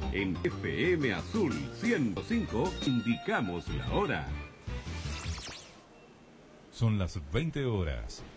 En FM Azul 105 indicamos la hora. Son las 20 horas.